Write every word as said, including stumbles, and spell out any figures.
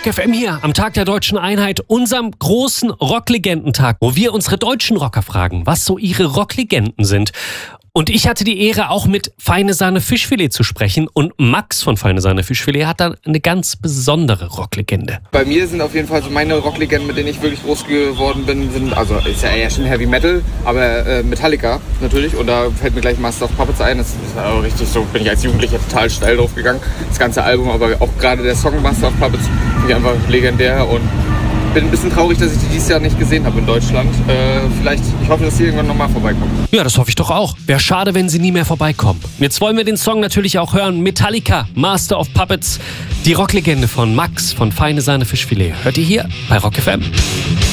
Rock F M hier am Tag der Deutschen Einheit, unserem großen Rocklegendentag, wo wir unsere deutschen Rocker fragen, was so ihre Rocklegenden sind. Und ich hatte die Ehre, auch mit Feine Sahne Fischfilet zu sprechen. Und Max von Feine Sahne Fischfilet hat dann eine ganz besondere Rocklegende. Bei mir sind auf jeden Fall so meine Rocklegenden, mit denen ich wirklich groß geworden bin, sind, also ist ja eher schon Heavy Metal, aber äh, Metallica natürlich. Und da fällt mir gleich Master of Puppets ein. Das ist auch richtig so, bin ich als Jugendlicher total steil drauf gegangen. Das ganze Album, aber auch gerade der Song Master of Puppets finde ich einfach legendär. Und bin ein bisschen traurig, dass ich die dieses Jahr nicht gesehen habe in Deutschland. Äh, vielleicht, ich hoffe, dass sie irgendwann nochmal vorbeikommen. Ja, das hoffe ich doch auch. Wäre schade, wenn sie nie mehr vorbeikommen. Jetzt wollen wir den Song natürlich auch hören. Metallica, Master of Puppets. Die Rocklegende von Max von Feine Sahne Fischfilet. Hört ihr hier bei Rock F M.